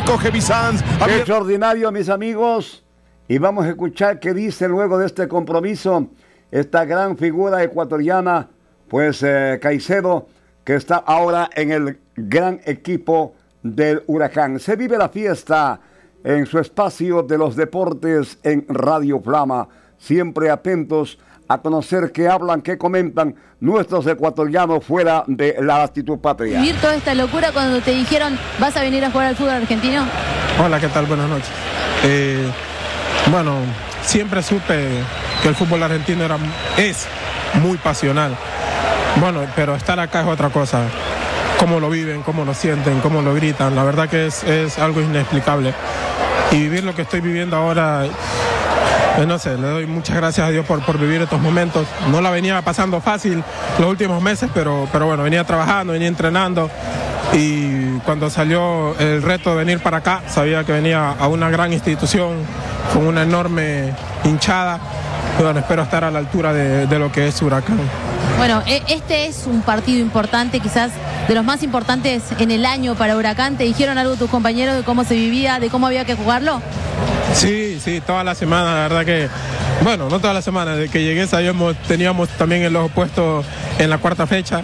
recoge Bizanz. Qué extraordinario, mis amigos. Y vamos a escuchar qué dice luego de este compromiso esta gran figura ecuatoriana, pues Caicedo, que está ahora en el gran equipo del Huracán. Se vive la fiesta en su espacio de los deportes en Radio Flama. Siempre atentos a conocer qué hablan, qué comentan nuestros ecuatorianos fuera de la latitud patria. ¿Vivir toda esta locura cuando te dijeron vas a venir a jugar al fútbol argentino? Hola, ¿qué tal? Buenas noches. Bueno, siempre supe que el fútbol argentino es muy pasional. Bueno, pero estar acá es otra cosa. Cómo lo viven, cómo lo sienten, cómo lo gritan. La verdad que es algo inexplicable. Y vivir lo que estoy viviendo ahora, no sé, le doy muchas gracias a Dios por vivir estos momentos. No la venía pasando fácil los últimos meses, pero bueno, venía trabajando, venía entrenando. Y cuando salió el reto de venir para acá, sabía que venía a una gran institución con una enorme hinchada. Y bueno, espero estar a la altura de lo que es Huracán. Bueno, este es un partido importante, quizás de los más importantes en el año para Huracán. ¿Te dijeron algo tus compañeros de cómo se vivía, de cómo había que jugarlo? Sí, toda la semana, la verdad que, bueno, no toda la semana, desde que llegué teníamos también el ojo puesto en la cuarta fecha,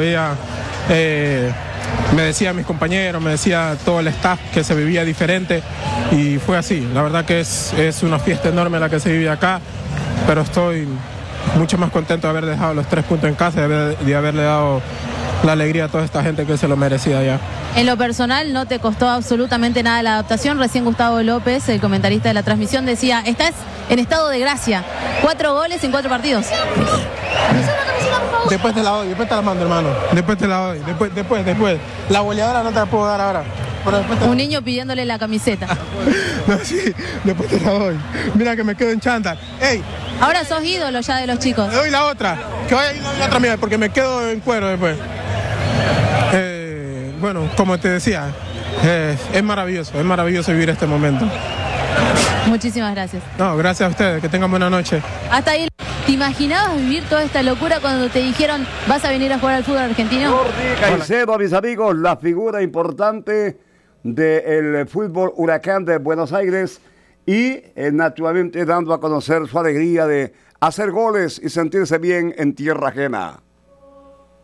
me decían mis compañeros, me decía todo el staff que se vivía diferente y fue así. La verdad que es una fiesta enorme la que se vive acá, pero estoy mucho más contento de haber dejado los 3 puntos en casa y de haberle dado la alegría a toda esta gente que se lo merecía ya. En lo personal no te costó absolutamente nada la adaptación. Recién Gustavo López, el comentarista de la transmisión, decía, estás en estado de gracia. 4 goles en 4 partidos. Después te la doy, después te la mando, hermano. Después te la doy, después. La goleadora no te la puedo dar ahora. Un niño pidiéndole la camiseta. No, sí, después te la doy. Mira que me quedo en chándal. ¡Ey! Ahora sos ídolo ya de los chicos. Le doy la otra. Que vaya la otra mía, porque me quedo en cuero después. Bueno, como te decía, es maravilloso vivir este momento. Muchísimas gracias. No, gracias a ustedes, que tengan buena noche. Hasta ahí. ¿Te imaginabas vivir toda esta locura cuando te dijeron vas a venir a jugar al fútbol argentino? Jordi Caicedo, mis amigos, la figura importante del fútbol Huracán de Buenos Aires y naturalmente dando a conocer su alegría de hacer goles y sentirse bien en tierra ajena.